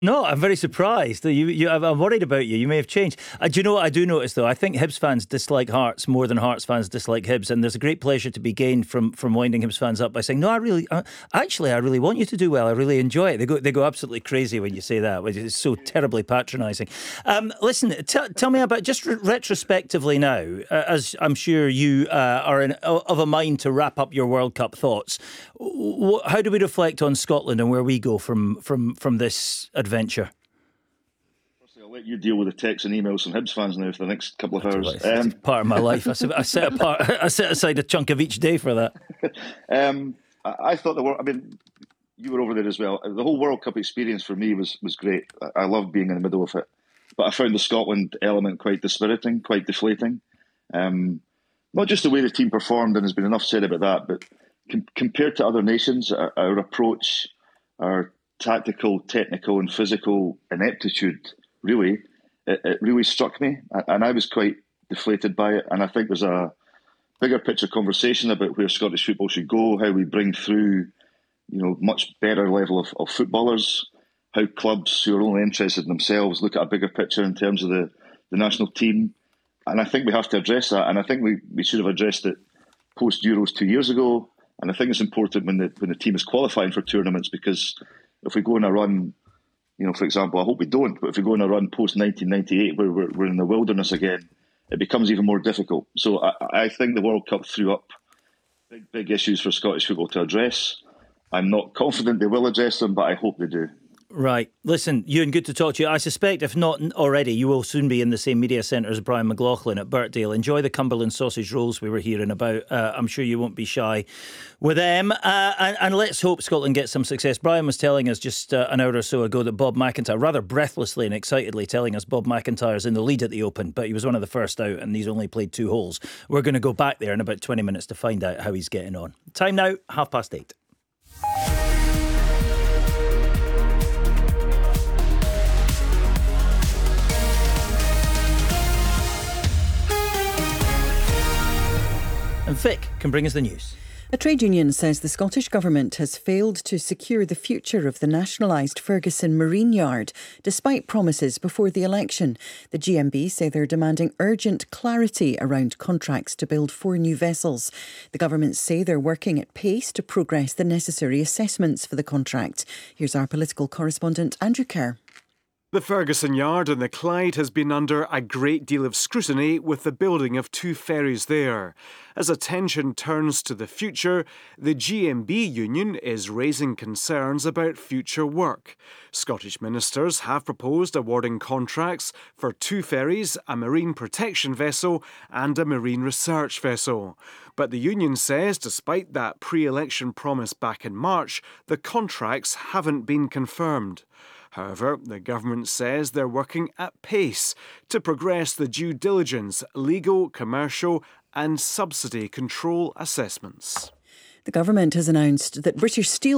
No, I'm very surprised. I'm worried about you. You may have changed. Do you know what I do notice, though? I think Hibs fans dislike Hearts more than Hearts fans dislike Hibs, and there's a great pleasure to be gained from winding Hibs fans up by saying, "No, I really want you to do well. I really enjoy it." They go absolutely crazy when you say that, which is so terribly patronising. Listen, tell me about just retrospectively now, as I'm sure you are of a mind to wrap up your World Cup thoughts. How do we reflect on Scotland and where we go from this adventure? I'll let you deal with the texts and emails from Hibs fans now for the next couple of hours. It's part of my life. I set aside a chunk of each day for that. I thought you were over there as well. The whole World Cup experience for me was great. I loved being in the middle of it. But I found the Scotland element quite dispiriting, quite deflating. Not just the way the team performed, and there's been enough said about that, but compared to other nations, our approach, our tactical, technical and physical ineptitude, really, it really struck me. And I was quite deflated by it. And I think there's a bigger picture conversation about where Scottish football should go, how we bring through, much better level of footballers, how clubs who are only interested in themselves look at a bigger picture in terms of the national team. And I think we have to address that. And I think we should have addressed it post-Euros 2 years ago. And I think it's important when the team is qualifying for tournaments, because if we go on a run, for example, I hope we don't, but if we go on a run post-1998 where we're in the wilderness again, it becomes even more difficult. So I think the World Cup threw up big issues for Scottish football to address. I'm not confident they will address them, but I hope they do. Right. Listen, Ewan, good to talk to you. I suspect, if not already, you will soon be in the same media centre as Brian McLaughlin at Birkdale. Enjoy the Cumberland sausage rolls we were hearing about. I'm sure you won't be shy with them. And let's hope Scotland gets some success. Brian was telling us just an hour or so ago that Bob McIntyre, rather breathlessly and excitedly telling us Bob McIntyre's in the lead at the Open, but he was one of the first out and he's only played 2 holes. We're going to go back there in about 20 minutes to find out how he's getting on. Time now, 8:30. And Vic can bring us the news. A trade union says the Scottish Government has failed to secure the future of the nationalised Ferguson Marine Yard, despite promises before the election. The GMB say they're demanding urgent clarity around contracts to build 4 new vessels. The government say they're working at pace to progress the necessary assessments for the contract. Here's our political correspondent Andrew Kerr. The Ferguson Yard in the Clyde has been under a great deal of scrutiny with the building of 2 ferries there. As attention turns to the future, the GMB union is raising concerns about future work. Scottish ministers have proposed awarding contracts for 2 ferries, a marine protection vessel and a marine research vessel. But the union says, despite that pre-election promise back in March, the contracts haven't been confirmed. However, the government says they're working at pace to progress the due diligence, legal, commercial and subsidy control assessments. The government has announced that British Steel